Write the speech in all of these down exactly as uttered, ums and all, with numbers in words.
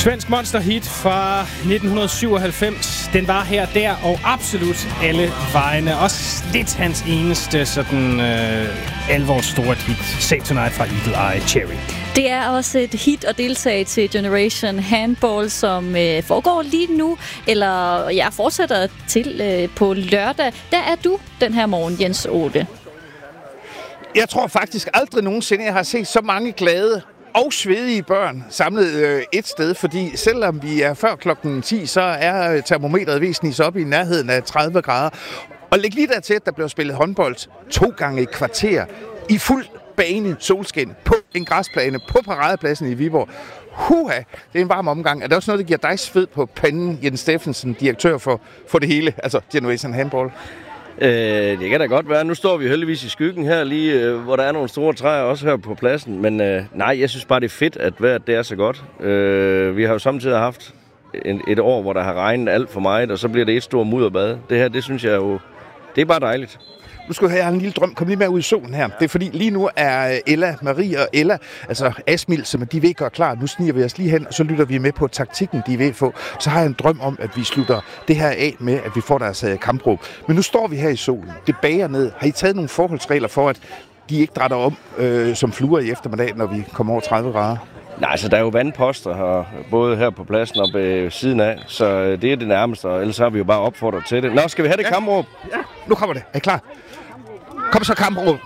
Svensk monsterhit fra nitten syvoghalvfems. Den var her, der og absolut alle vegne. Også lidt hans eneste sådan øh, alvorsstort hit. Say Tonight fra Eagle Eye Cherry. Det er også et hit at deltage til Generation Handball, som øh, foregår lige nu, eller jeg ja, fortsætter til øh, på lørdag. Der er du den her morgen, Jens Otte. Jeg tror faktisk aldrig nogensinde, jeg har set så mange glade og svedige børn samlet øh, et sted, fordi selvom vi er før klokken ti, så er termometret væsentligt op i nærheden af tredive grader. Og læg lige dertil, at der blev spillet håndbold to gange i kvarter i fuld bane solskin på en græsplæne på paradepladsen i Viborg. Huha, det er en varm omgang. Er det også noget, der giver dig sved på panden, Jens Steffensen, direktør for, for det hele, altså Generation Handball? Øh, det kan da godt være. Nu står vi heldigvis i skyggen her, lige øh, hvor der er nogle store træer også her på pladsen. Men øh, nej, jeg synes bare, det er fedt, at vejret det er så godt. Øh, vi har jo samtidig haft en, et år, hvor der har regnet alt for meget, og så bliver det et stort mudderbad. Det her, det synes jeg jo, det er bare dejligt. Nu skal jeg have en lille drøm. Kom lige med ud i solen her. Det er fordi, lige nu er Ella, Marie og Ella, altså Asmil, som de ved gøre klar. Nu sniger vi os lige hen, og så lytter vi med på taktikken, de ved få. Så har jeg en drøm om, at vi slutter det her af med, at vi får deres kampråb. Men nu står vi her i solen. Det bager ned. Har I taget nogle forholdsregler for, at de ikke drætter om øh, som fluer i eftermiddag, når vi kommer over tredive grader? Nej, altså der er jo vandposter her, både her på pladsen og ved siden af, så det er det nærmeste, og ellers har vi jo bare opfordret til det. Nå, skal vi have det ja. kampråb? Ja, nu kommer det. Er I klar? Kom så, kampråb.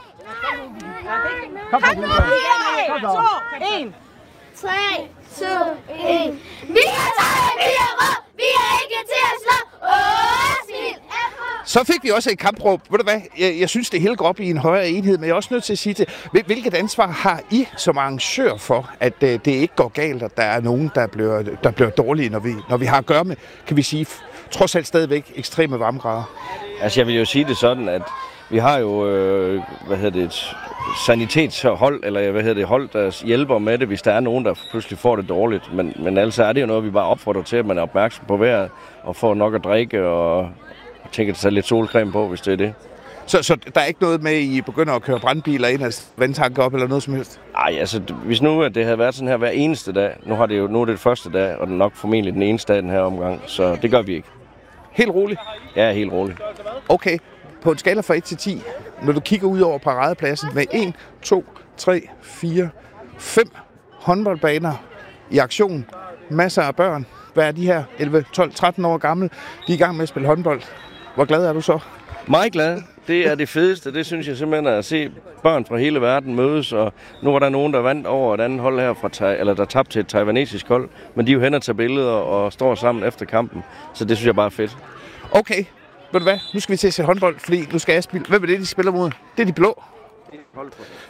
Kom så, to, en. tre, to, en. Vi er taget, vi er rød, vi er ikke til at slå. Åh, så fik vi også et kampråb. Ved du hvad? Jeg, jeg synes, det hele går op i en højere enhed, men jeg er også nødt til at sige til, hvilket ansvar har I som arrangør for, at uh, det ikke går galt, at der er nogen, der bliver, der bliver dårlige, når vi, når vi har at gøre med, kan vi sige, trods alt stadigvæk ekstreme varmegrader? Altså, jeg vil jo sige det sådan, at vi har jo, øh, hvad hedder det, et sanitetshold, eller hvad hedder det, hold, der hjælper med det, hvis der er nogen, der pludselig får det dårligt. Men, men altså er det jo noget, vi bare opfordrer til, at man er opmærksom på vejret, og får nok at drikke, og tænker sig lidt solcreme på, hvis det er det. Så, så der er ikke noget med, at I begynder at køre brandbiler ind og vandtanker op, eller noget som helst? Nej, altså, hvis nu at det havde været sådan her hver eneste dag, nu, har det jo, nu er det det første dag, og det er nok formentlig den eneste dag den her omgang, så det gør vi ikke. Helt roligt? Ja, helt roligt. Okay. På en skala fra et til ti, når du kigger ud over paradepladsen med en, to, tre, fire, fem håndboldbaner i aktion, masser af børn, hvad er de her, elleve, tolv, tretten år gamle, de er i gang med at spille håndbold. Hvor glad er du så? Meget glad. Det er det fedeste. Det synes jeg simpelthen er at se børn fra hele verden mødes, og nu var der nogen, der vandt over et andet hold her, fra, eller der tabte til et taiwanesisk hold, men de er jo hen og tager billeder og står sammen efter kampen, så det synes jeg bare er fedt. Okay. Ved du hvad? Nu skal vi til at se håndbold, fordi nu skal jeg spille. Hvem er det, de spiller mod? Det er de blå.